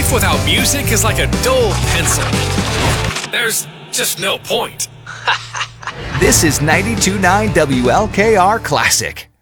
Life without music is like a dull pencil. There's just no point. This is 92.9 WLKR Classic.